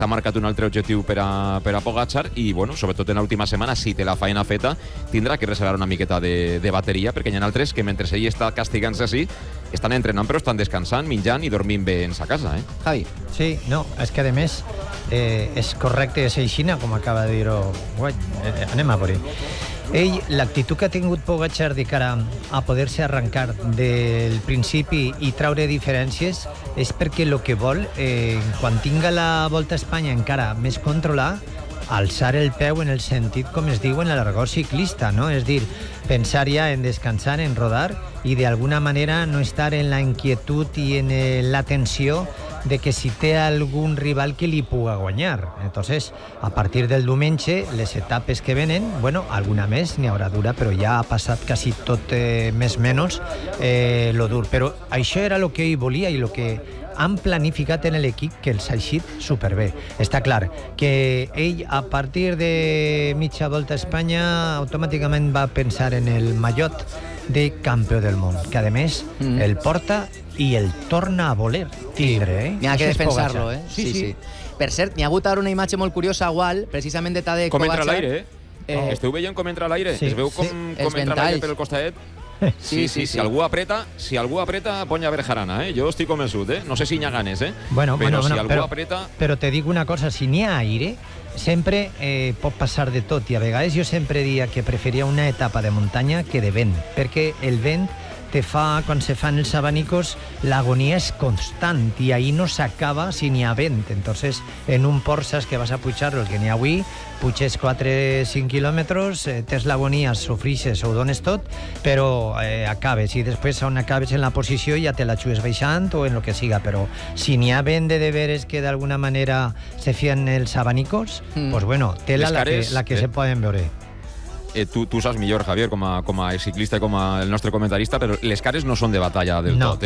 t'ha marcat un altre objectiu per a Pogačar i, bueno, sobretot en l'última setmana, si té la feina feta, tindrà que reservar una miqueta de bateria, perquè hi ha altres que mentre ell està castigant-se així, estan entrenant però estan descansant, menjant i dormint bé en sa casa, Javi. Sí, no, és que a més és correcte, és aixina, com acaba de dir-ho. Anem a veure. Ell, l'actitud que ha tingut Pogačar de cara a poder-se arrencar del principi i traure diferències és perquè el que vol, quan tinga la Volta a Espanya encara més controlar, alçar el peu en el sentit, com es diu, en l'argot ciclista, no? És dir, pensar ja en descansar, en rodar i d'alguna manera no estar en la inquietud i en la tensió de que si té algun rival que li puga guanyar. Entonces, a partir del diumenge, les etapes que venen, bueno, alguna més n'hi haurà dura, però ja ha passat quasi tot més o menys lo dur. Però això era el que ell volia i el que han planificat en l'equip, que els ha eixit superbé. Està clar que ell, a partir de mitja Volta a Espanya, automàticament va pensar en el mallot de campió del món, que a més el porta i el torna a voler tindre. N'hi ha que defensar-lo, Sí. Per cert, n'hi ha hagut ara una imatge molt curiosa, Gual, precisament de Tadej Pogačar. Com entra a l'aire, Esteu veient com entra a l'aire? Sí. Es veu com entra a l'aire per el costadet? Sí. Si algú apreta, ponya a Berjarana, Jo estic convençut, No sé si n'hi ha ganes, Bueno, si algú apreta... Però te dic una cosa, si n'hi ha aire, sempre pot passar de tot, i a vegades jo sempre diria que preferia una etapa de muntanya que de vent, perquè el vent te fa, quan se fan els abanicos, l'agonia és constant i ahí no s'acaba si n'hi ha vent. Entonces, en un port saps que vas a pujar el que n'hi ha avui, puges 4-5 quilòmetres, tens l'agonia, sofrixes, ho dones tot, però acabes, i després on acabes en la posició ja te la xues baixant o en el que siga, però si n'hi ha vent de veres que d'alguna manera se fien els abanicos, pues bueno, tela la que se poden veure. Tu saps millor, Javier, com a ciclista i com el nostre comentarista, però les cares no són de batalla del tot,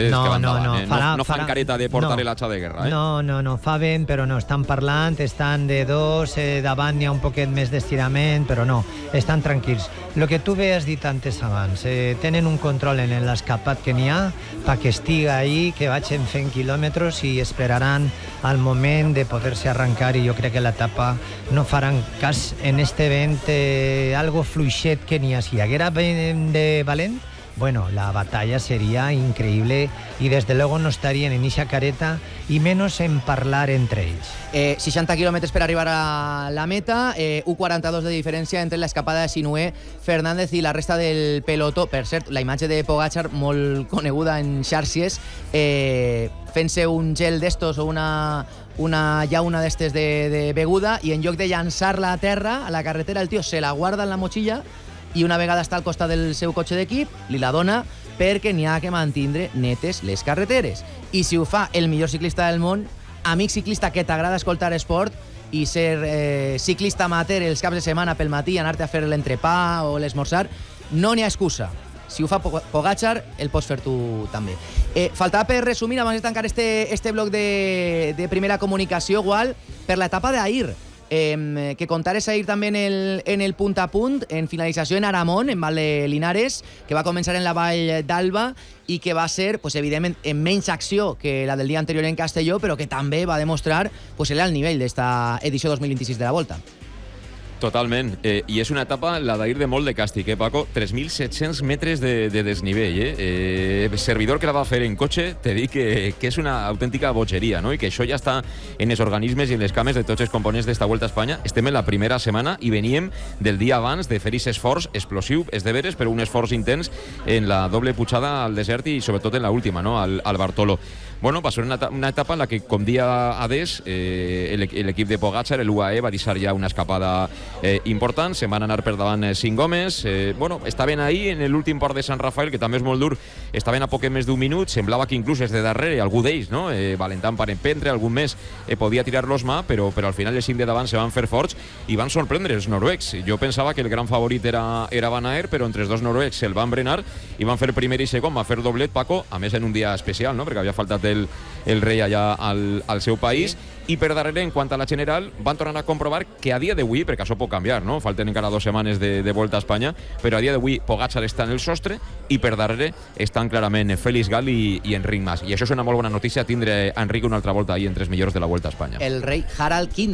no fan careta de portar l'atxa de guerra, No, fa vent, però no, estan parlant, estan de dos, davant hi ha un poquet més d'estirament, però no, estan tranquils. El que tu bé has dit antes abans, tenen un control en l'escapat que n'hi ha, perquè estiga ahí, que vagin fent quilòmetres i esperaran al moment de poder-se arrencar, i jo crec que l'etapa no faran cas en este vent algo fluixet que n'hi ha. Si hi haguera vent de valent, bueno, la batalla sería increíble y desde luego no estarían en esa careta y menos en parlar entre ells. 60 quilòmetres per arribar a la meta, 1,42 de diferència entre l'escapada de Sinué, Fernández i la resta del pelotó. Per cert, la imatge de Pogačar, molt coneguda en xarxes, fent-se un gel d'estos o una llauna d'estes de beguda, i en lloc de llançar-la a terra, a la carretera, el tio se la guarda en la motxilla i una vegada està al costat del seu cotxe d'equip, li la dona perquè n'hi ha que mantindre netes les carreteres. I si ho fa el millor ciclista del món, amic ciclista que t'agrada escoltar esport i ser ciclista amateur els caps de setmana pel matí, anar-te a fer l'entrepà o l'esmorzar, no n'hi ha excusa. Si ho fa Pogačar, el pots fer tu també. Faltava per resumir, abans de tancar este bloc de primera comunicació, Gual, per l'etapa d'ahir, que contares ahir també en el punt a punt, en finalització en Aramón, en Val de Linares, que va començar en la Vall d'Alba i que va ser, pues, evidentment, en menys acció que la del dia anterior en Castelló, però que també va demostrar pues, el alt nivell d'esta edició 2026 de la Volta. Totalment, i és una etapa, la d'ahir, de molt de càstig, Paco? 3.700 metres de desnivell, servidor que la va fer en cotxe, te dic que és una autèntica bogeria, no? I que això ja està en els organismes i en les cames de tots els components d'esta Volta a Espanya. Estem en la primera setmana i veníem del dia abans de fer aquest esforç explosiu, és de veres, però un esforç intens en la doble pujada al desert i sobretot en l'última, no? Al Bartolo. Bueno, va ser una etapa en la que, com dia Ades, l'equip de Pogačar, l'UAE, va deixar ja una escapada important, se'n van anar per davant 5 homes, bueno, estaven ahí en l'últim port de Sant Rafael, que també és molt dur, estaven a poc més d'un minut, semblava que inclús és de darrere, algú d'ells, no? Valentan per emprendre, algun més podia tirar-los mà, però al final els 5 de davant se van fer forts i van sorprendre els noruecs. Jo pensava que el gran favorit era Van Aert, però entre els dos noruecs se'l van brenar i van fer primer i segon, va fer doblet, Paco, a més en un dia especial, no? Perquè havia faltat del el rei allà al seu país. I per darrere, en quant a la general, van tornar a comprovar que a dia d'avui, perquè això pot canviar, no? Falten encara 2 setmanes de Volta a Espanya, però a dia d'avui Pogačar està en el sostre i per darrere estan clarament Félix Gal i Enric Mas. I això és una molt bona notícia, tindre Enric una altra volta ahir entre els millors de la Volta a Espanya. El rei Harald V